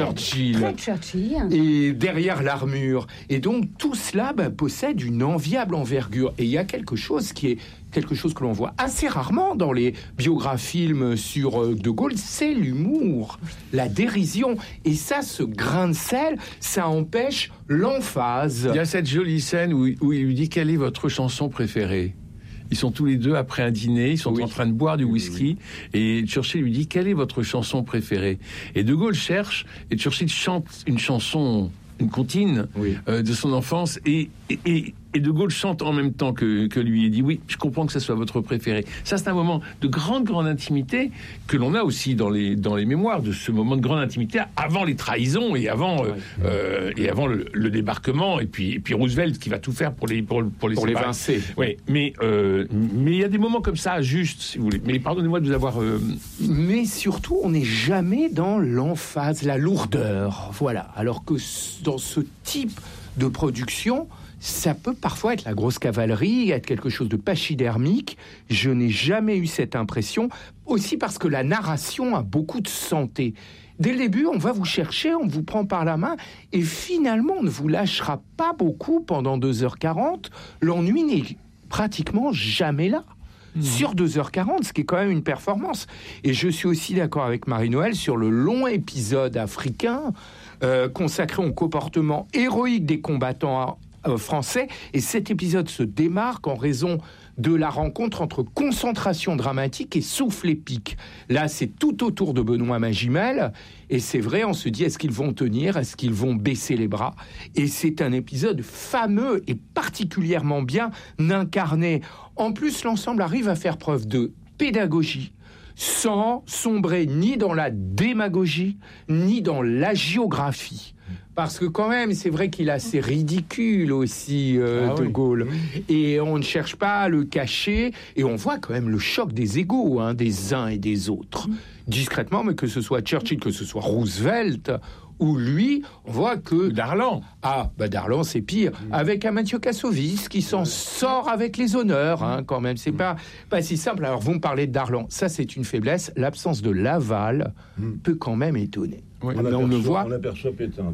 Churchill. Très Churchillien. Et derrière l'armure. Et donc, tout cela possède une enviable envergure. Et il y a quelque chose que l'on voit assez rarement dans les biographies sur De Gaulle, c'est l'humour, la dérision. Et ça, ce grain de sel, ça empêche l'emphase. Il y a cette jolie scène où il lui dit « Quelle est votre chanson préférée ?» Ils sont tous les deux après un dîner, ils sont en train de boire du whisky, et Churchill lui dit « Quelle est votre chanson préférée ?» Et De Gaulle cherche, et Churchill chante une chanson, une comptine de son enfance, et De Gaulle chante en même temps que lui et dit « Oui, je comprends que ça soit votre préféré. » Ça, c'est un moment de grande intimité que l'on a aussi dans les mémoires, de ce moment de grande intimité avant les trahisons et avant le débarquement, et puis Roosevelt qui va tout faire pour les évincer. Oui, mais il y a des moments comme ça, juste, si vous voulez. Mais pardonnez-moi de vous avoir... Mais surtout, on n'est jamais dans l'emphase, la lourdeur. Voilà. Alors que dans ce type de production... ça peut parfois être la grosse cavalerie, être quelque chose de pachydermique. Je n'ai jamais eu cette impression, aussi parce que la narration a beaucoup de santé. Dès le début, on va vous chercher, on vous prend par la main, et finalement, on ne vous lâchera pas beaucoup pendant 2h40. L'ennui n'est pratiquement jamais là. Sur 2h40, ce qui est quand même une performance. Et je suis aussi d'accord avec Marie-Noëlle sur le long épisode africain consacré au comportement héroïque des combattants français, et cet épisode se démarque en raison de la rencontre entre concentration dramatique et souffle épique. Là, c'est tout autour de Benoît Magimel, et c'est vrai, on se dit, est-ce qu'ils vont tenir, est-ce qu'ils vont baisser les bras? Et c'est un épisode fameux et particulièrement bien incarné. En plus, l'ensemble arrive à faire preuve de pédagogie, sans sombrer ni dans la démagogie, ni dans l'hagiographie. Parce que quand même, c'est vrai qu'il est assez ridicule aussi, De Gaulle. Et on ne cherche pas à le cacher. Et on voit quand même le choc des égos, des uns et des autres. Discrètement, mais que ce soit Churchill, que ce soit Roosevelt, ou lui, on voit que... Darlan. Darlan, c'est pire. Avec un Mathieu Kassovitz qui s'en sort avec les honneurs, quand même. C'est pas si simple. Alors, vous me parlez de Darlan. Ça, c'est une faiblesse. L'absence de Laval peut quand même étonner. Oui. On l'aperçoit pétain.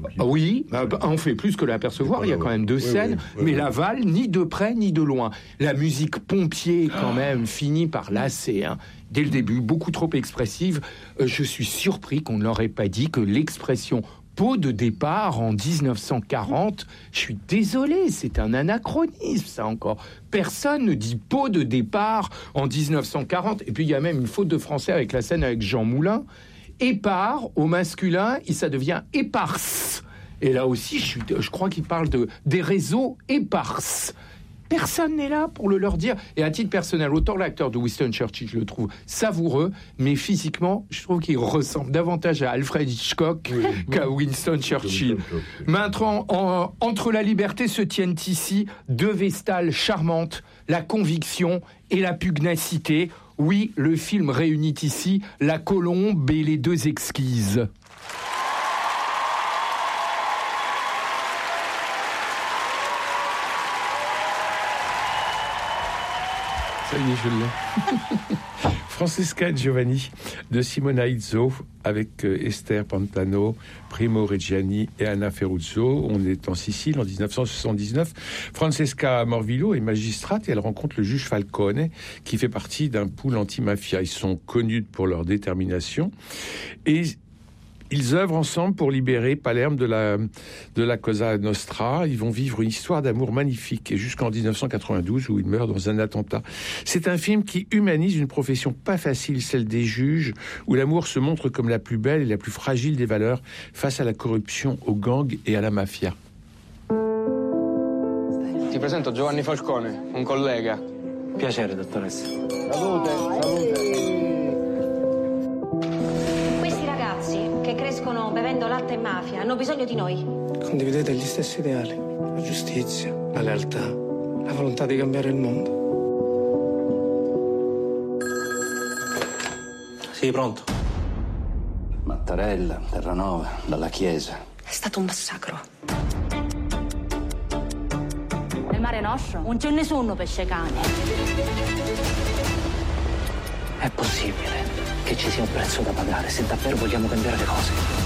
On fait plus que l'apercevoir. Il y a quand même deux scènes, mais Laval, ni de près ni de loin. La musique pompier, quand même, finit par lasser. Dès le début, beaucoup trop expressive. Je suis surpris qu'on ne leur ait pas dit que l'expression pot de départ en 1940, je suis désolé, c'est un anachronisme, ça encore. Personne ne dit pot de départ en 1940. Et puis, il y a même une faute de français avec la scène avec Jean Moulin. Épars, au masculin, ça devient éparse. Et là aussi, je crois qu'il parle des réseaux éparses. Personne n'est là pour le leur dire. Et à titre personnel, autant l'acteur de Winston Churchill, je le trouve savoureux, mais physiquement, je trouve qu'il ressemble davantage à Alfred Hitchcock qu'à Winston Churchill. Maintenant, entre la liberté se tiennent ici deux vestales charmantes, la conviction et la pugnacité. Oui, le film réunit ici la colombe et les deux exquises. Ça y est, je l'ai. Francesca et Giovanni de Simona Izzo avec Esther Pantano, Primo Reggiani et Anna Ferruzzo. On est en Sicile en 1979. Francesca Morvillo est magistrate et elle rencontre le juge Falcone qui fait partie d'un pool anti-mafia. Ils sont connus pour leur détermination et ils œuvrent ensemble pour libérer Palerme de la Cosa Nostra. Ils vont vivre une histoire d'amour magnifique et jusqu'en 1992 où ils meurent dans un attentat. C'est un film qui humanise une profession pas facile, celle des juges, où l'amour se montre comme la plus belle et la plus fragile des valeurs face à la corruption, aux gangs et à la mafia. Ti presento Giovanni Falcone, un collega. Piacere, dottoressa. Salute. Che crescono bevendo latte e mafia hanno bisogno di noi. Condividete gli stessi ideali, la giustizia, la lealtà, la volontà di cambiare il mondo. Sì, pronto. Mattarella, Terranova, dalla Chiesa. È stato un massacro. Nel Mare Nostrum non c'è nessuno pesce cane. È possibile che ci sia un prezzo da pagare se davvero vogliamo cambiare le cose.